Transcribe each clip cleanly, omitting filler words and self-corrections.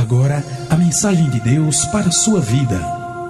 agora a mensagem de Deus para a sua vida.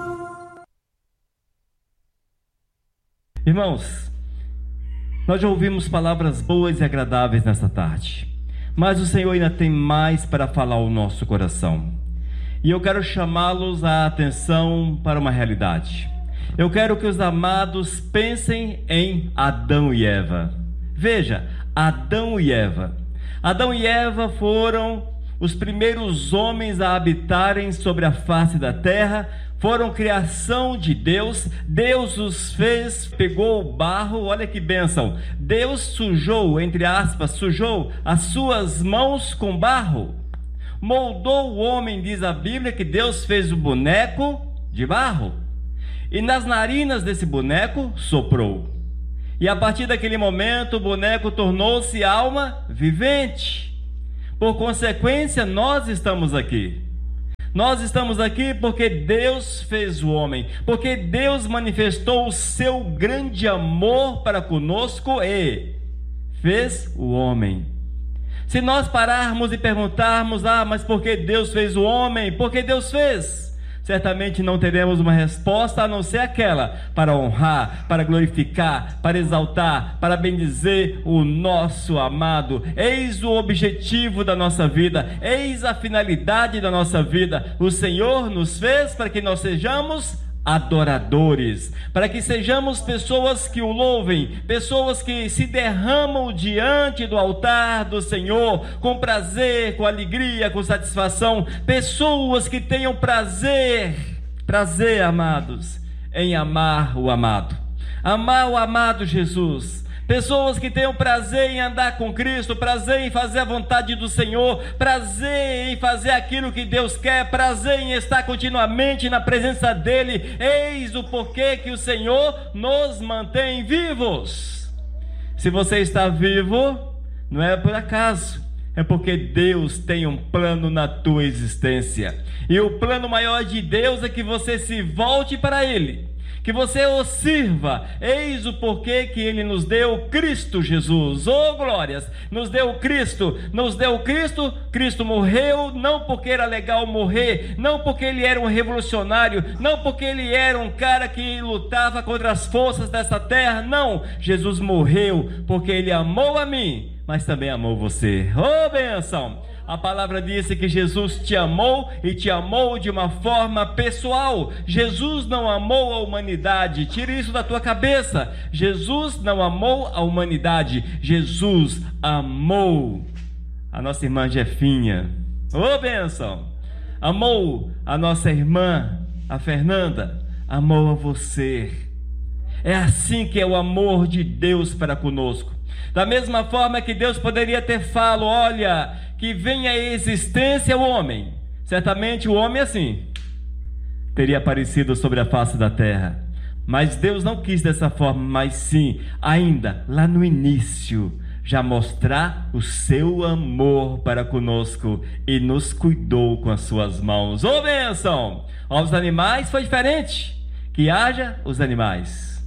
Irmãos, nós já ouvimos palavras boas e agradáveis nesta tarde, mas o Senhor ainda tem mais para falar ao nosso coração. E eu quero chamá-los a atenção para uma realidade. Eu quero que os amados pensem em Adão e Eva. Veja, Adão e Eva. Adão e Eva foram os primeiros homens a habitarem sobre a face da terra, foram criação de Deus. Deus os fez, pegou o barro, olha que bênção. Deus sujou, entre aspas, sujou as suas mãos com barro. Moldou o homem, diz a Bíblia, que Deus fez o boneco de barro. E nas narinas desse boneco soprou. E a partir daquele momento o boneco tornou-se alma vivente. Por consequência, nós estamos aqui. Nós estamos aqui porque Deus fez o homem, porque Deus manifestou o seu grande amor para conosco e fez o homem. Se nós pararmos e perguntarmos, mas por que Deus fez o homem? Por que Deus fez? Certamente não teremos uma resposta a não ser aquela: para honrar, para glorificar, para exaltar, para bendizer o nosso amado. Eis o objetivo da nossa vida, eis a finalidade da nossa vida. O Senhor nos fez para que nós sejamos adoradores, para que sejamos pessoas que o louvem, pessoas que se derramam diante do altar do Senhor com prazer, com alegria, com satisfação, pessoas que tenham prazer, amados, em amar o amado Jesus. Pessoas que tenham prazer em andar com Cristo, prazer em fazer a vontade do Senhor, prazer em fazer aquilo que Deus quer, prazer em estar continuamente na presença dEle. Eis o porquê que o Senhor nos mantém vivos. Se você está vivo, não é por acaso, é porque Deus tem um plano na tua existência. E o plano maior de Deus é que você se volte para Ele, que você o sirva. Eis o porquê que Ele nos deu Cristo Jesus. Oh glórias, nos deu Cristo. Cristo morreu, não porque era legal morrer, não porque Ele era um revolucionário, não porque Ele era um cara que lutava contra as forças dessa terra, não. Jesus morreu porque Ele amou a mim, mas também amou você. Oh bênção! A palavra disse que Jesus te amou e te amou de uma forma pessoal. Jesus não amou a humanidade. Tire isso da tua cabeça. Jesus não amou a humanidade. Jesus amou a nossa irmã Jefinha. Ô bênção! Amou a nossa irmã, a Fernanda. Amou a você. É assim que é o amor de Deus para conosco. Da mesma forma que Deus poderia ter falado: olha, que venha à existência o homem. Certamente o homem assim teria aparecido sobre a face da terra. Mas Deus não quis dessa forma, mas sim, ainda lá no início, já mostrar o seu amor para conosco e nos cuidou com as suas mãos. Ô bênção! Aos animais foi diferente. Que haja os animais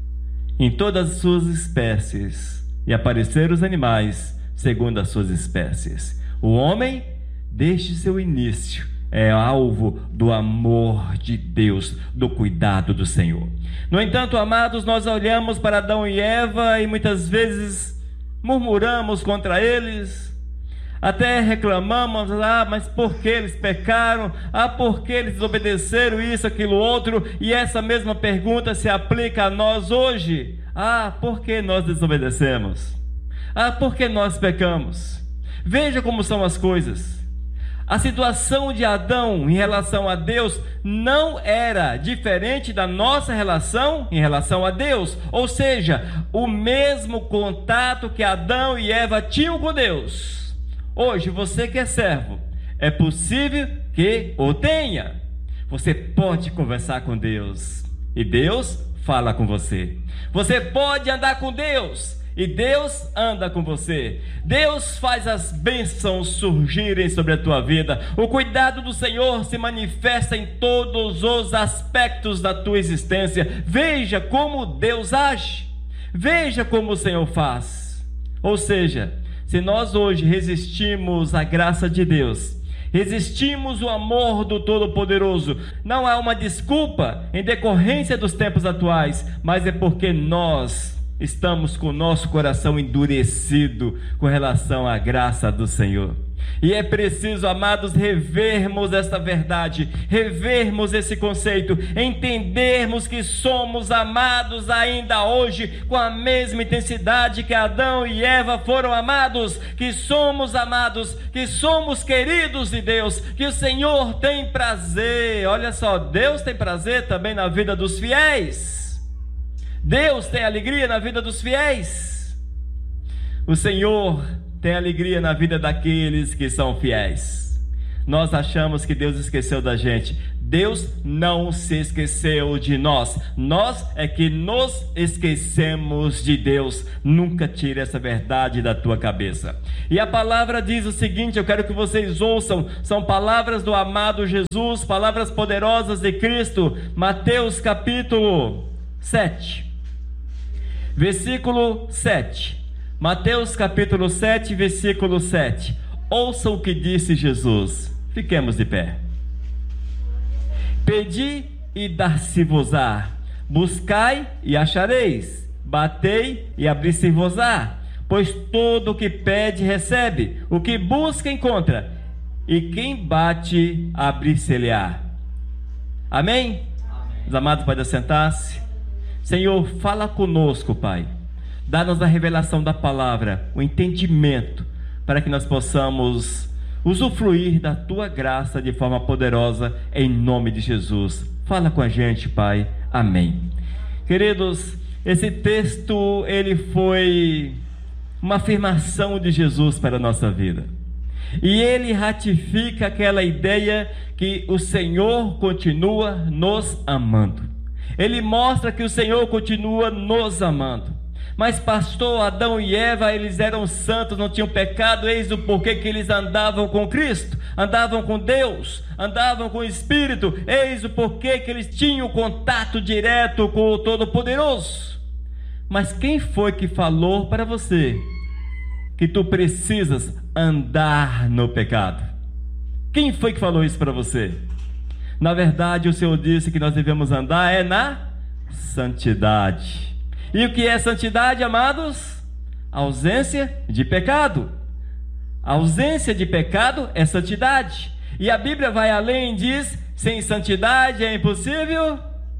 em todas as suas espécies, e apareceram os animais segundo as suas espécies. O homem, desde seu início, é alvo do amor de Deus, do cuidado do Senhor. No entanto, amados, nós olhamos para Adão e Eva e muitas vezes murmuramos contra eles, até reclamamos: mas por que eles pecaram? Por que eles desobedeceram isso, aquilo, outro? E essa mesma pergunta se aplica a nós hoje. Por que nós desobedecemos? Por que nós pecamos? Veja como são as coisas. A situação de Adão em relação a Deus não era diferente da nossa relação em relação a Deus. Ou seja, o mesmo contato que Adão e Eva tinham com Deus. Hoje, você que é servo, é possível que o tenha. Você pode conversar com Deus e Deus fala com você. Você pode andar com Deus e Deus anda com você. Deus faz as bênçãos surgirem sobre a tua vida. O cuidado do Senhor se manifesta em todos os aspectos da tua existência. Veja como Deus age. Veja como o Senhor faz. Ou seja, se nós hoje resistimos à graça de Deus Resistimos o amor do Todo-Poderoso. Não há uma desculpa em decorrência dos tempos atuais, mas é porque nós estamos com o nosso coração endurecido com relação à graça do Senhor. E é preciso, amados, revermos esta verdade, revermos esse conceito, entendermos que somos amados ainda hoje com a mesma intensidade que Adão e Eva foram amados, que somos amados, que somos queridos de Deus, que o Senhor tem prazer. Olha só, Deus tem prazer também na vida dos fiéis. Deus tem alegria na vida dos fiéis. O Senhor tem alegria na vida daqueles que são fiéis. Nós achamos que Deus esqueceu da gente. Deus não se esqueceu de nós. Nós é que nos esquecemos de Deus. Nunca tire essa verdade da tua cabeça. E a palavra diz o seguinte, eu quero que vocês ouçam. São palavras do amado Jesus, palavras poderosas de Cristo. Mateus capítulo 7, versículo 7. Mateus capítulo 7, versículo 7. Ouça o que disse Jesus. Fiquemos de pé. Pedi e dar-se-vos-á, buscai e achareis, batei e abrir-se-vos-á, pois todo o que pede recebe, o que busca encontra, e quem bate abrir-se-lhe-á. Amém? Os amados podem assentar-se. Senhor, fala conosco, Pai. Dá-nos a revelação da palavra, o entendimento, para que nós possamos usufruir da Tua graça de forma poderosa, em nome de Jesus. Fala com a gente, Pai. Amém. Queridos, esse texto, ele foi uma afirmação de Jesus para a nossa vida. E ele ratifica aquela ideia que o Senhor continua nos amando. Ele mostra que o Senhor continua nos amando. Mas pastor, Adão e Eva, eles eram santos, não tinham pecado. Eis o porquê que eles andavam com Cristo, andavam com Deus, andavam com o Espírito. Eis o porquê que eles tinham contato direto com o Todo-Poderoso. Mas quem foi que falou para você que tu precisas andar no pecado? Quem foi que falou isso para você? Na verdade, o Senhor disse que nós devemos andar na santidade. E o que é santidade, amados? Ausência de pecado. A ausência de pecado é santidade. E a Bíblia vai além e diz: sem santidade é impossível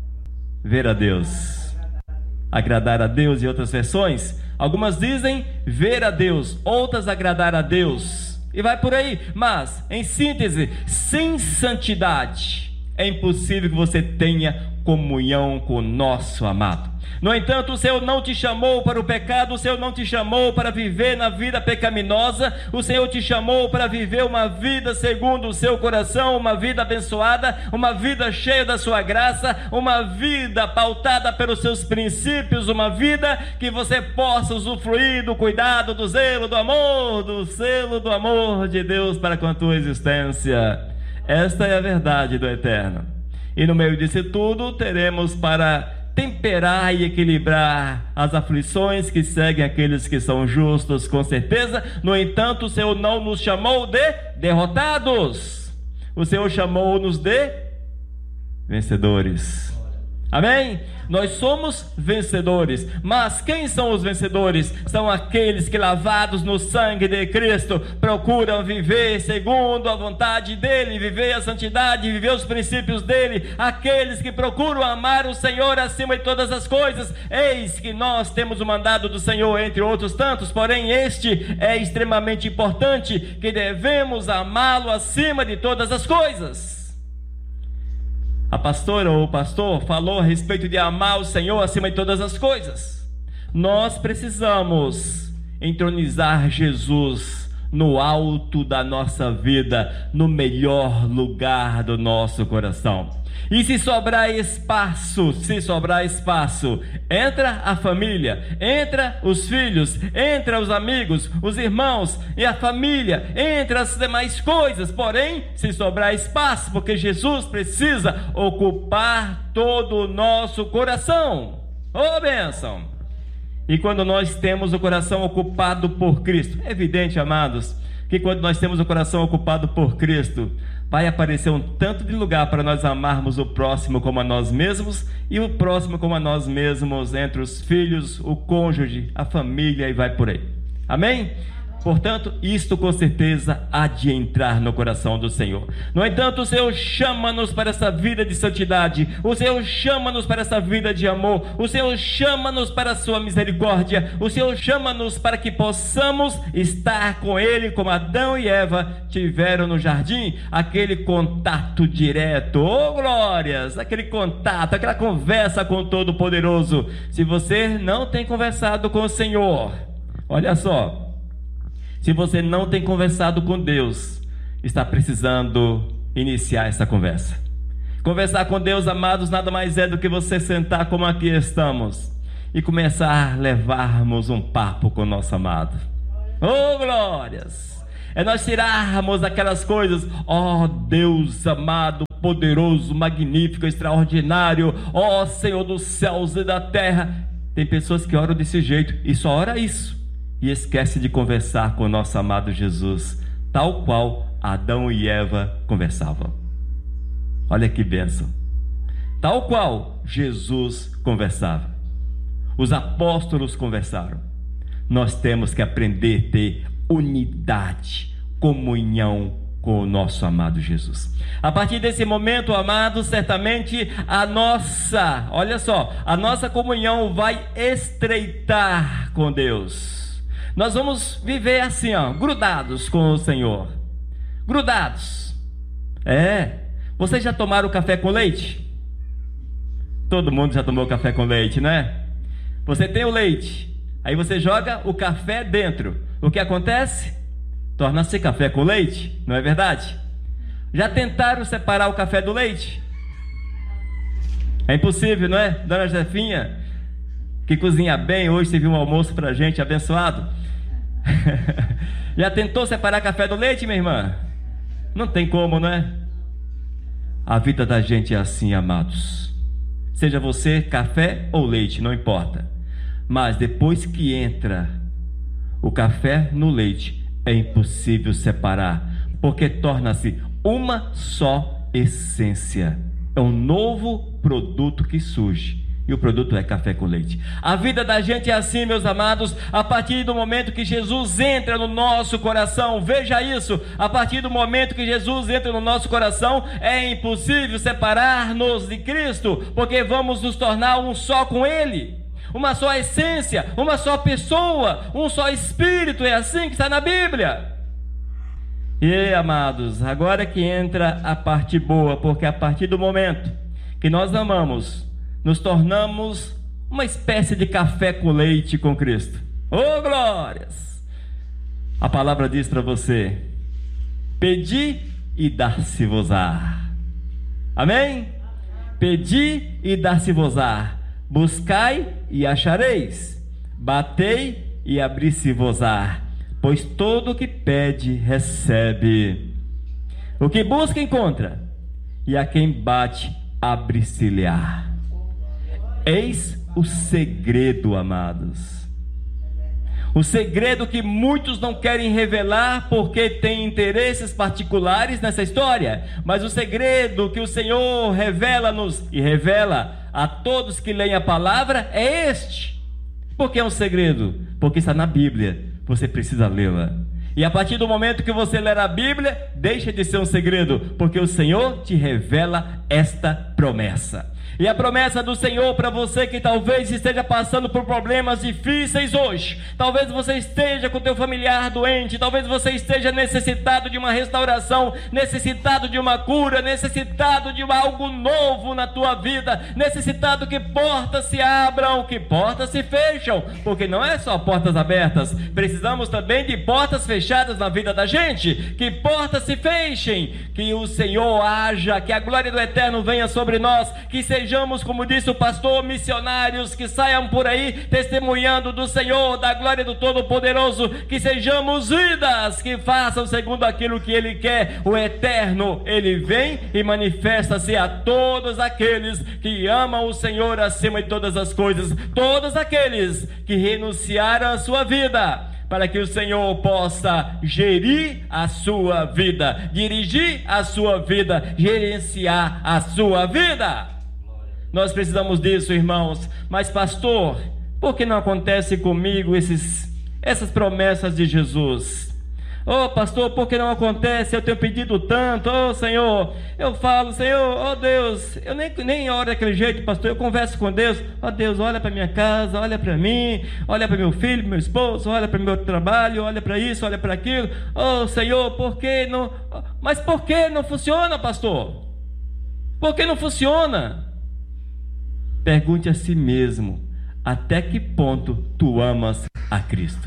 ver a Deus. Agradar a Deus, em outras versões, algumas dizem ver a Deus, outras agradar a Deus. E vai por aí. Mas, em síntese, sem santidade é impossível que você tenha comunhão com o nosso amado. No entanto, o Senhor não te chamou para o pecado, o Senhor não te chamou para viver na vida pecaminosa, o Senhor te chamou para viver uma vida segundo o seu coração, uma vida abençoada, uma vida cheia da sua graça, uma vida pautada pelos seus princípios, uma vida que você possa usufruir do cuidado, do zelo, do amor, do selo do amor de Deus para com a tua existência. Esta é a verdade do Eterno. E no meio disso tudo, teremos para temperar e equilibrar as aflições que seguem aqueles que são justos, com certeza. No entanto, o Senhor não nos chamou de derrotados. O Senhor chamou-nos de vencedores. Amém? Nós somos vencedores. Mas quem são os vencedores? São aqueles que, lavados no sangue de Cristo, procuram viver segundo a vontade dEle, viver a santidade, viver os princípios dEle. Aqueles que procuram amar o Senhor acima de todas as coisas. Eis que nós temos o mandado do Senhor, entre outros tantos, porém este é extremamente importante, que devemos amá-lo acima de todas as coisas. A pastora ou o pastor falou a respeito de amar o Senhor acima de todas as coisas. Nós precisamos entronizar Jesus no alto da nossa vida, no melhor lugar do nosso coração. E se sobrar espaço, entra a família, entra os filhos, entra os amigos, os irmãos e a família, entra as demais coisas. Porém, se sobrar espaço, porque Jesus precisa ocupar todo o nosso coração. Oh, bênção! E quando nós temos o coração ocupado por Cristo, é evidente, amados, que quando nós temos o coração ocupado por Cristo, vai aparecer um tanto de lugar para nós amarmos o próximo como a nós mesmos e o próximo como a nós mesmos, entre os filhos, o cônjuge, a família e vai por aí. Amém? Portanto, isto com certeza há de entrar no coração do Senhor. No entanto, o Senhor chama-nos para essa vida de santidade, o Senhor chama-nos para essa vida de amor, o Senhor chama-nos para a sua misericórdia, o Senhor chama-nos para que possamos estar com Ele como Adão e Eva tiveram no jardim, aquele contato direto, oh glórias, aquele contato, aquela conversa com o Todo-Poderoso. Se você não tem conversado com o Senhor, olha só, se você não tem conversado com Deus, está precisando iniciar essa conversa. Conversar com Deus, amados, nada mais é do que você sentar como aqui estamos e começar a levarmos um papo com o nosso amado. Oh, glórias! É nós tirarmos aquelas coisas, ó Deus amado, poderoso, magnífico, extraordinário, ó Senhor dos céus e da terra. Tem pessoas que oram desse jeito e só ora isso. E esquece de conversar com o nosso amado Jesus, tal qual Adão e Eva conversavam. Olha que bênção. Tal qual Jesus conversava. Os apóstolos conversaram. Nós temos que aprender a ter unidade, comunhão com o nosso amado Jesus. A partir desse momento, amados, certamente a nossa comunhão vai estreitar com Deus. Nós vamos viver assim, ó, grudados com o Senhor. Grudados. Vocês já tomaram café com leite? Todo mundo já tomou café com leite, né? Você tem o leite, aí você joga o café dentro. O que acontece? Torna-se café com leite, não é verdade? Já tentaram separar o café do leite? É impossível, não é? Dona Jefinha, que cozinha bem, hoje serviu um almoço pra gente, abençoado. Já tentou separar café do leite, minha irmã? Não tem como, não é? A vida da gente é assim, amados. Seja você café ou leite, não importa. Mas depois que entra o café no leite, é impossível separar, porque torna-se uma só essência. É um novo produto que surge. E o produto é café com leite. A vida da gente é assim, meus amados, a partir do momento que Jesus entra no nosso coração. Veja isso, a partir do momento que Jesus entra no nosso coração, é impossível separar-nos de Cristo, porque vamos nos tornar um só com Ele, uma só essência, uma só pessoa, um só Espírito. É assim que está na Bíblia. E, amados, agora que entra a parte boa, porque a partir do momento que nós amamos, nos tornamos uma espécie de café com leite com Cristo. Oh, glórias! A palavra diz para você: pedi e dar-se-vos-á. Amém? Pedi e dar-se-vos-á. Buscai e achareis. Batei e abrir-se-vos-á. Pois todo o que pede, recebe. O que busca, encontra. E a quem bate, abre-se-lhe-á. Eis o segredo, amados. O segredo que muitos não querem revelar porque têm interesses particulares nessa história. Mas o segredo que o Senhor revela-nos e revela a todos que leem a palavra é este. Por que é um segredo? Porque está na Bíblia. Você precisa lê-la. E a partir do momento que você ler a Bíblia, deixa de ser um segredo, porque o Senhor te revela esta promessa. E a promessa do Senhor para você que talvez esteja passando por problemas difíceis hoje, talvez você esteja com teu familiar doente, talvez você esteja necessitado de uma restauração, necessitado de uma cura, necessitado de algo novo na tua vida, necessitado que portas se abram, que portas se fecham, porque não é só portas abertas, precisamos também de portas fechadas na vida da gente, que portas se fechem, que o Senhor haja, que a glória do Eterno venha sobre nós, que sejamos, como disse o pastor, missionários que saiam por aí testemunhando do Senhor, da glória do Todo-Poderoso, que sejamos vidas que façam segundo aquilo que Ele quer. O Eterno, Ele vem e manifesta-se a todos aqueles que amam o Senhor acima de todas as coisas, todos aqueles que renunciaram a sua vida para que o Senhor possa gerir a sua vida, dirigir a sua vida, gerenciar a sua vida. Nós precisamos disso, irmãos. Mas pastor, por que não acontece comigo essas promessas de Jesus? Oh pastor, por que não acontece? Eu tenho pedido tanto. Oh Senhor, eu falo, Senhor, oh Deus, eu nem oro daquele jeito, pastor. Eu converso com Deus. Oh Deus, olha para minha casa, olha para mim, olha para meu filho, meu esposo, olha para meu trabalho, olha para isso, olha para aquilo. Oh Senhor, por que não? Mas por que não funciona, pastor? Por que não funciona? Pergunte a si mesmo: até que ponto tu amas a Cristo?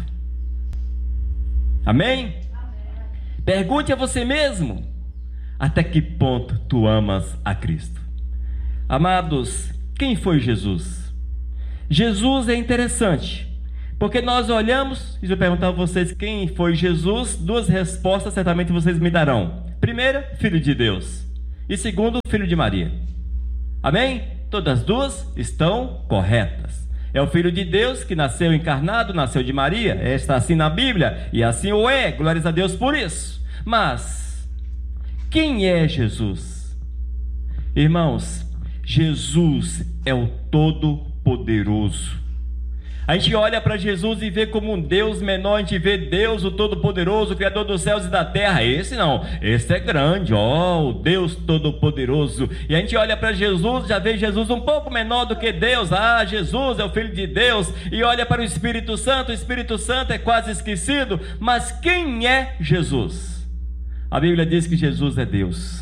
Amém? Pergunte a você mesmo: até que ponto tu amas a Cristo? Amados, quem foi Jesus? Jesus é interessante, porque nós olhamos, e se eu perguntar a vocês quem foi Jesus, duas respostas certamente vocês me darão. Primeira, filho de Deus, e segundo, filho de Maria. Amém? Todas as duas estão corretas. É o Filho de Deus que nasceu encarnado, nasceu de Maria. Está assim na Bíblia, e assim o é. Glórias a Deus por isso. Mas quem é Jesus? Irmãos, Jesus é o Todo-Poderoso. A gente olha para Jesus e vê como um Deus menor. A gente vê Deus, o Todo-Poderoso, o Criador dos céus e da terra. Esse não, esse é grande, ó, o Deus Todo-Poderoso. E a gente olha para Jesus, já vê Jesus um pouco menor do que Deus. Ah, Jesus é o Filho de Deus. E olha para o Espírito Santo é quase esquecido. Mas quem é Jesus? A Bíblia diz que Jesus é Deus.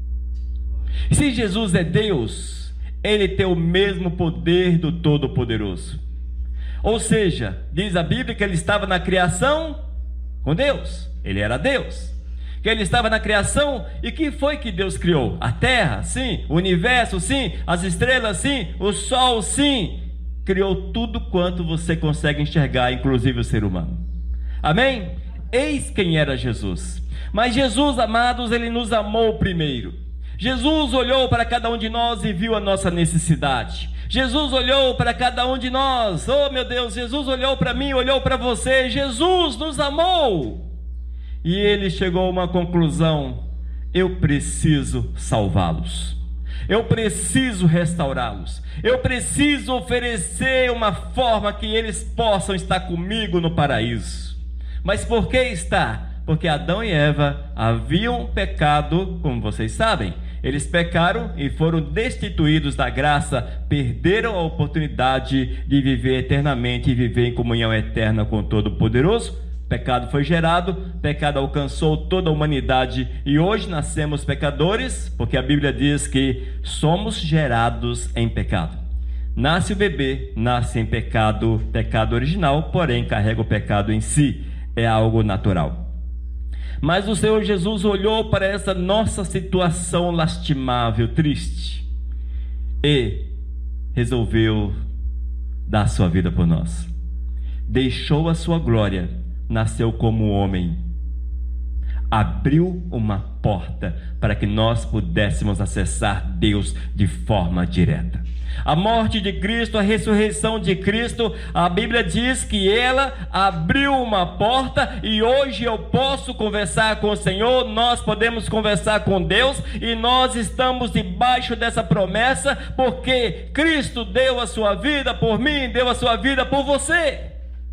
Se Jesus é Deus, Ele tem o mesmo poder do Todo-Poderoso. Ou seja, diz a Bíblia que Ele estava na criação com Deus. Ele era Deus. Que Ele estava na criação. E que foi que Deus criou? A terra, sim. O universo, sim. As estrelas, sim. O sol, sim. Criou tudo quanto você consegue enxergar, inclusive o ser humano. Amém? Eis quem era Jesus. Mas Jesus, amados, Ele nos amou primeiro. Jesus olhou para cada um de nós e viu a nossa necessidade. Jesus olhou para cada um de nós. Oh meu Deus, Jesus olhou para mim, olhou para você. Jesus nos amou. E Ele chegou a uma conclusão: eu preciso salvá-los. Eu preciso restaurá-los. Eu preciso oferecer uma forma que eles possam estar comigo no paraíso. Mas por que estar? Porque Adão e Eva haviam pecado, como vocês sabem. Eles pecaram e foram destituídos da graça, perderam a oportunidade de viver eternamente e viver em comunhão eterna com o Todo-Poderoso. Pecado foi gerado, pecado alcançou toda a humanidade e hoje nascemos pecadores, porque a Bíblia diz que somos gerados em pecado. Nasce o bebê, nasce em pecado, pecado original, porém carrega o pecado em si, é algo natural. Mas o Senhor Jesus olhou para essa nossa situação lastimável, triste, e resolveu dar sua vida por nós. Deixou a sua glória, nasceu como homem, abriu uma porta para que nós pudéssemos acessar Deus de forma direta. A morte de Cristo, a ressurreição de Cristo, a Bíblia diz que ela abriu uma porta e hoje eu posso conversar com o Senhor, nós podemos conversar com Deus e nós estamos debaixo dessa promessa porque Cristo deu a sua vida por mim, deu a sua vida por você.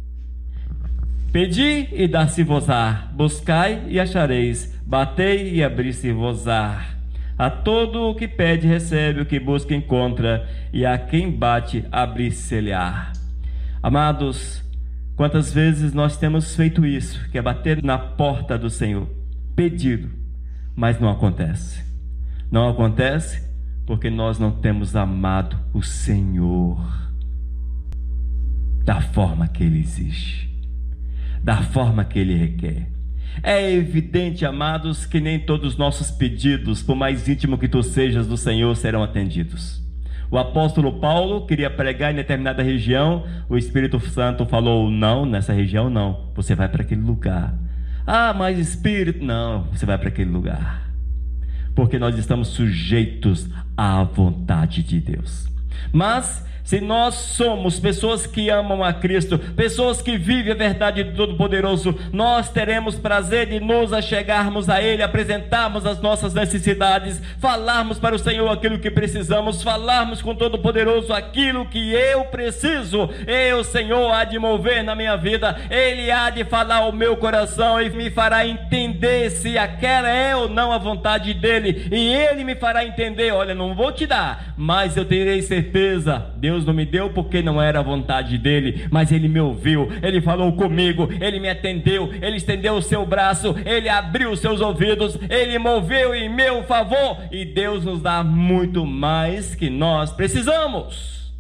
Pedi e dar-se-vos-á, buscai e achareis, batei e abrir-se-vos-á. A todo o que pede recebe, o que busca encontra, e a quem bate abrir-se-lhe-á. Amados, quantas vezes nós temos feito isso, que é bater na porta do Senhor, pedido, mas não acontece. Não acontece porque nós não temos amado o Senhor da forma que Ele exige, da forma que Ele requer. É evidente, amados, que nem todos os nossos pedidos, por mais íntimo que tu sejas do Senhor, serão atendidos. O apóstolo Paulo queria pregar em determinada região, o Espírito Santo falou: não, nessa região não, você vai para aquele lugar. Ah, mas Espírito, não, você vai para aquele lugar. Porque nós estamos sujeitos à vontade de Deus. Mas se nós somos pessoas que amam a Cristo, pessoas que vivem a verdade do Todo-Poderoso, nós teremos prazer de nos achegarmos a Ele, apresentarmos as nossas necessidades, falarmos para o Senhor aquilo que precisamos, falarmos com o Todo-Poderoso aquilo que eu preciso. O Senhor há de mover na minha vida, Ele há de falar ao meu coração e me fará entender se aquela é ou não a vontade dEle, e Ele me fará entender: olha, não vou te dar, mas eu terei certeza. Deus não me deu porque não era a vontade dEle, mas Ele me ouviu, Ele falou comigo, Ele me atendeu, Ele estendeu o seu braço, Ele abriu os seus ouvidos, Ele moveu em meu favor, e Deus nos dá muito mais que nós precisamos.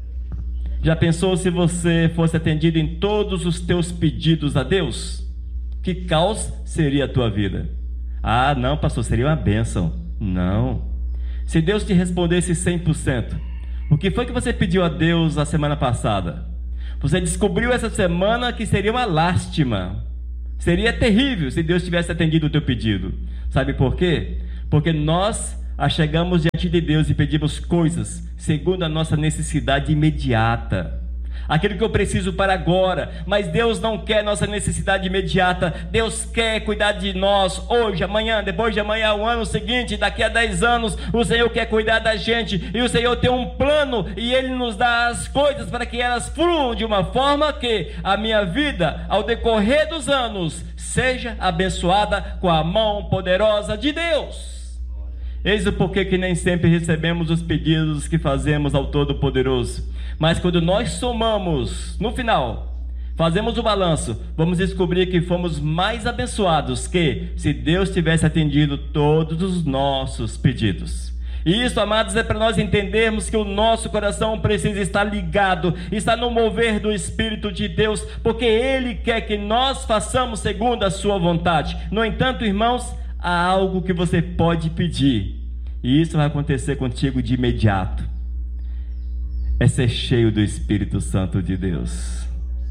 Já pensou se você fosse atendido em todos os teus pedidos a Deus? Que caos seria a tua vida? Ah, não, pastor, seria uma bênção. Não. Se Deus te respondesse 100%, o que foi que você pediu a Deus a semana passada? Você descobriu essa semana que seria uma lástima, seria terrível se Deus tivesse atendido o teu pedido. Sabe por quê? Porque nós chegamos diante de Deus e pedimos coisas segundo a nossa necessidade imediata, aquilo que eu preciso para agora. Mas Deus não quer nossa necessidade imediata. Deus quer cuidar de nós hoje, amanhã, depois de amanhã, o ano seguinte, daqui a 10 anos. O Senhor quer cuidar da gente, e o Senhor tem um plano, e Ele nos dá as coisas para que elas fluam de uma forma que a minha vida, ao decorrer dos anos, seja abençoada com a mão poderosa de Deus. Eis o porquê que nem sempre recebemos os pedidos que fazemos ao Todo-Poderoso. Mas quando nós somamos, no final, fazemos o balanço, vamos descobrir que fomos mais abençoados que se Deus tivesse atendido todos os nossos pedidos. E isso, amados, é para nós entendermos que o nosso coração precisa estar ligado, está no mover do Espírito de Deus, porque Ele quer que nós façamos segundo a sua vontade. No entanto, irmãos, há algo que você pode pedir, e isso vai acontecer contigo de imediato: é ser cheio do Espírito Santo de Deus.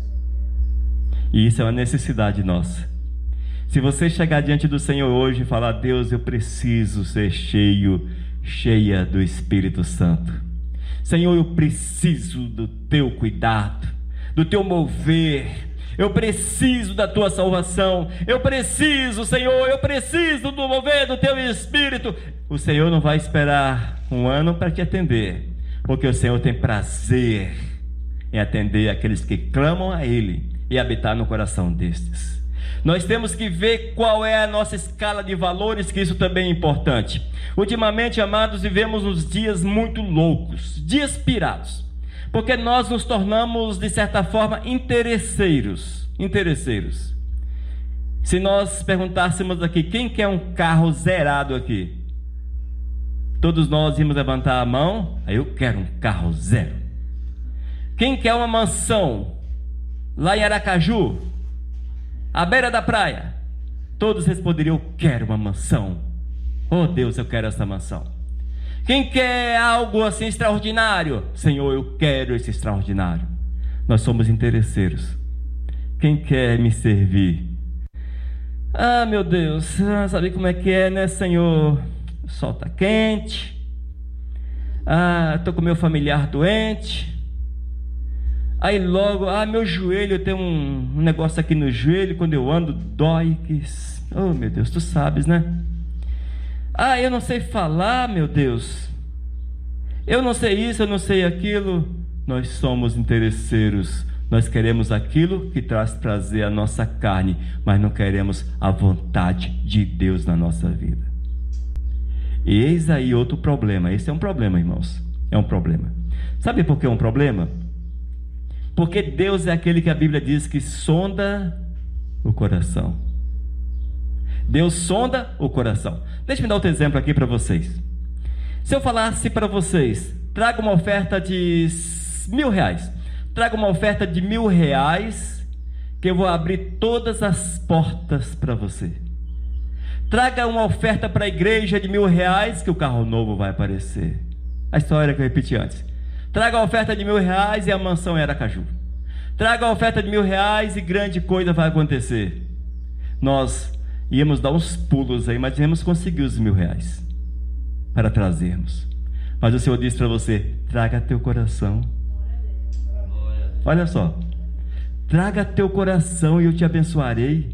E isso é uma necessidade nossa. Se você chegar diante do Senhor hoje e falar: Deus, eu preciso ser cheia do Espírito Santo. Senhor, eu preciso do teu cuidado, do teu mover. Eu preciso da tua salvação. Eu preciso, Senhor, eu preciso do mover do teu Espírito. O Senhor não vai esperar um ano para te atender, porque o Senhor tem prazer em atender aqueles que clamam a Ele e habitar no coração destes. Nós temos que ver qual é a nossa escala de valores, que isso também é importante. Ultimamente, amados, vivemos nos dias muito loucos, dias pirados, porque nós nos tornamos, de certa forma, interesseiros. Se nós perguntássemos aqui, quem quer um carro zerado aqui? Todos nós íamos levantar a mão: eu quero um carro zero. Quem quer uma mansão lá em Aracaju, à beira da praia? Todos responderiam: eu quero uma mansão. Oh Deus, eu quero essa mansão. Quem quer algo assim extraordinário? Senhor, eu quero esse extraordinário. Nós somos interesseiros. Quem quer me servir? Ah, meu Deus, sabe como é que é, né, Senhor? O sol está quente. Estou com meu familiar doente. Aí logo, meu joelho, tem um negócio aqui no joelho, quando eu ando dói. Oh meu Deus, tu sabes, né? Eu não sei falar, meu Deus. Eu não sei isso, eu não sei aquilo. Nós somos interesseiros. Nós queremos aquilo que traz prazer à nossa carne, mas não queremos a vontade de Deus na nossa vida. E eis aí outro problema. Esse é um problema, irmãos. É um problema. Sabe por que é um problema? Porque Deus é aquele que a Bíblia diz que sonda o coração. Deus sonda o coração. Deixa eu dar outro exemplo aqui para vocês. Se eu falasse para vocês: traga uma oferta de R$1.000, traga uma oferta de R$1.000, que eu vou abrir todas as portas para você. Traga uma oferta para a igreja de R$1.000, que o carro novo vai aparecer. A história que eu repeti antes. Traga a oferta de R$1.000 e a mansão em Aracaju. Traga a oferta de R$1.000 e grande coisa vai acontecer. Nós íamos dar uns pulos aí, mas íamos conseguir os R$1.000 para trazermos. Mas o Senhor diz para você: traga teu coração. Olha só, traga teu coração e eu te abençoarei.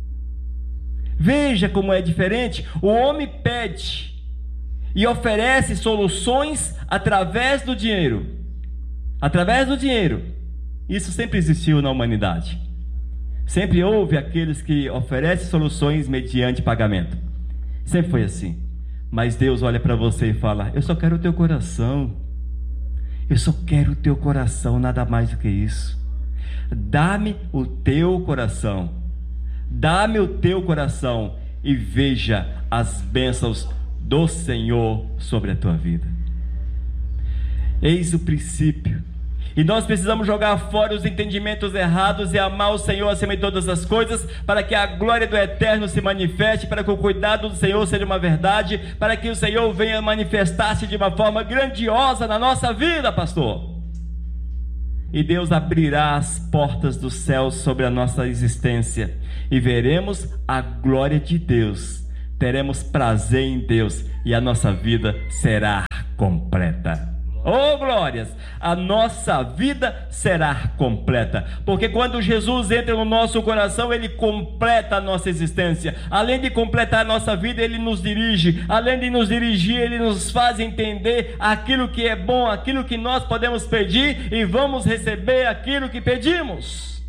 Veja como é diferente. O homem pede e oferece soluções através do dinheiro. Através do dinheiro. Isso sempre existiu na humanidade. Sempre houve aqueles que oferecem soluções mediante pagamento. Sempre foi assim. Mas Deus olha para você e fala: eu só quero o teu coração. Eu só quero o teu coração, nada mais do que isso. Dá-me o teu coração. Dá-me o teu coração e veja as bênçãos do Senhor sobre a tua vida. Eis o princípio. E nós precisamos jogar fora os entendimentos errados e amar o Senhor acima de todas as coisas, para que a glória do Eterno se manifeste, para que o cuidado do Senhor seja uma verdade, para que o Senhor venha manifestar-se de uma forma grandiosa na nossa vida, pastor. E Deus abrirá as portas dos céus sobre a nossa existência, e veremos a glória de Deus, teremos prazer em Deus, e a nossa vida será completa. Oh glórias, a nossa vida será completa, porque quando Jesus entra no nosso coração, Ele completa a nossa existência. Além de completar a nossa vida, Ele nos dirige. Além de nos dirigir, Ele nos faz entender aquilo que é bom, aquilo que nós podemos pedir, e vamos receber aquilo que pedimos.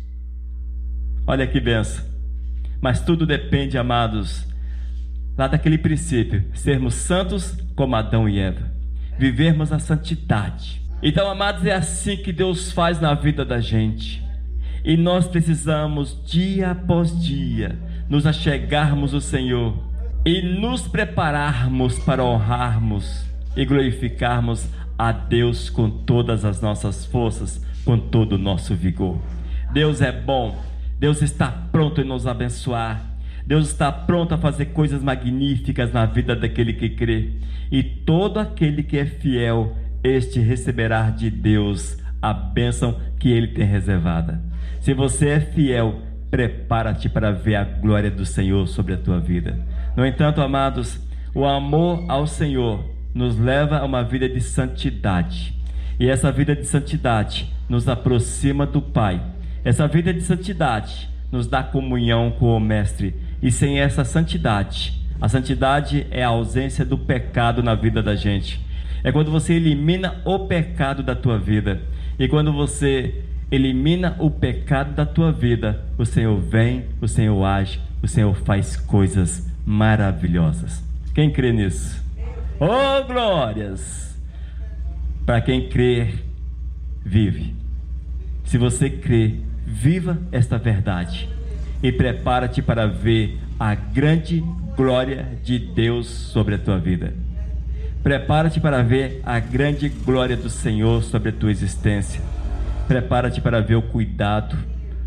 Olha que benção. Mas tudo depende, amados, lá daquele princípio: sermos santos como Adão e Eva, vivermos a santidade. Então, amados, é assim que Deus faz na vida da gente. E nós precisamos, dia após dia, nos achegarmos ao Senhor e nos prepararmos para honrarmos e glorificarmos a Deus com todas as nossas forças, com todo o nosso vigor. Deus é bom. Deus está pronto em nos abençoar. Deus está pronto a fazer coisas magníficas na vida daquele que crê. E todo aquele que é fiel, este receberá de Deus a bênção que Ele tem reservada. Se você é fiel, prepara-te para ver a glória do Senhor sobre a tua vida. No entanto, amados, o amor ao Senhor nos leva a uma vida de santidade. E essa vida de santidade nos aproxima do Pai. Essa vida de santidade nos dá comunhão com o Mestre. E sem essa santidade, a santidade é a ausência do pecado na vida da gente. É quando você elimina o pecado da tua vida. E quando você elimina o pecado da tua vida, o Senhor vem, o Senhor age, o Senhor faz coisas maravilhosas. Quem crê nisso? Oh, glórias! Para quem crê, vive. Se você crê, viva esta verdade. E prepara-te para ver a grande glória de Deus sobre a tua vida. Prepara-te para ver a grande glória do Senhor sobre a tua existência. Prepara-te para ver o cuidado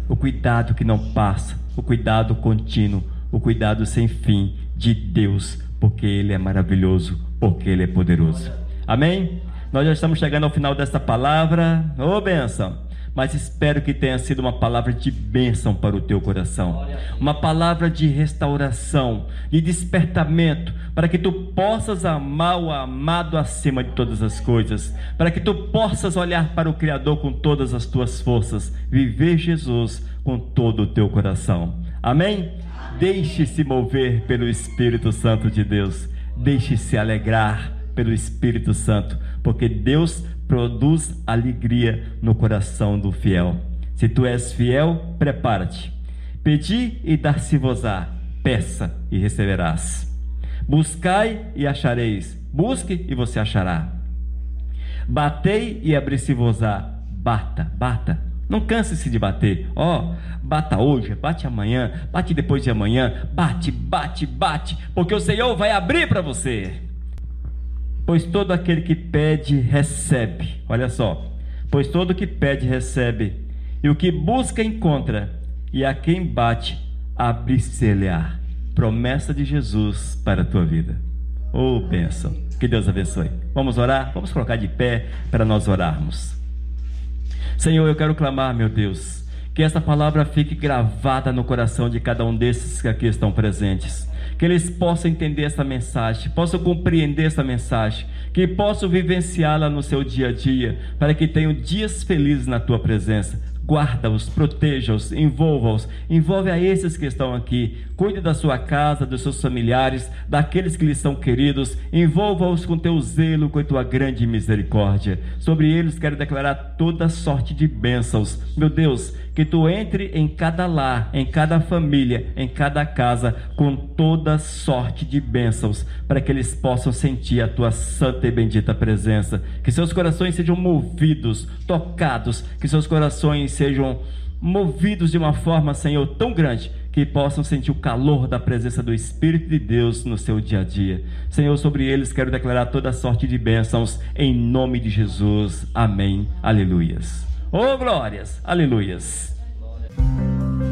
que não passa, o cuidado contínuo, o cuidado sem fim de Deus, porque Ele é maravilhoso, porque Ele é poderoso. Amém? Nós já estamos chegando ao final desta palavra. Ô bênção! Mas espero que tenha sido uma palavra de bênção para o teu coração, uma palavra de restauração, de despertamento, para que tu possas amar o amado acima de todas as coisas, para que tu possas olhar para o Criador com todas as tuas forças, viver Jesus com todo o teu coração. Amém? Deixe-se mover pelo Espírito Santo de Deus, deixe-se alegrar pelo Espírito Santo, porque Deus produz alegria no coração do fiel. Se tu és fiel, prepara-te. Pedi e dar-se-vos-á, peça e receberás. Buscai e achareis, busque e você achará. Batei e abri-se-vos-á, bata. Não canse-se de bater. Bata hoje, bate amanhã, bate depois de amanhã, bate, porque o Senhor vai abrir para você. Pois todo aquele que pede, recebe. Olha só. Pois todo que pede, recebe. E o que busca, encontra. E a quem bate, abre-se-lhe-á. Promessa de Jesus para a tua vida. Oh, bênção. Que Deus abençoe. Vamos orar? Vamos colocar de pé para nós orarmos. Senhor, eu quero clamar, meu Deus, que essa palavra fique gravada no coração de cada um desses que aqui estão presentes. que eles possam entender essa mensagem, possam compreender essa mensagem, que possam vivenciá-la no seu dia a dia, para que tenham dias felizes na tua presença. Guarda-os, proteja-os, envolva-os, envolve a esses que estão aqui, cuide da sua casa, dos seus familiares, daqueles que lhes são queridos, envolva-os com teu zelo, com a tua grande misericórdia. Sobre eles quero declarar toda sorte de bênçãos. Meu Deus, que tu entre em cada lar, em cada família, em cada casa, com toda sorte de bênçãos, para que eles possam sentir a tua santa e bendita presença, que seus corações sejam movidos, tocados, que seus corações sejam movidos de uma forma, Senhor, tão grande, que possam sentir o calor da presença do Espírito de Deus no seu dia a dia. Senhor, sobre eles quero declarar toda sorte de bênçãos, em nome de Jesus. Amém. Aleluias. Oh, glórias. Aleluias.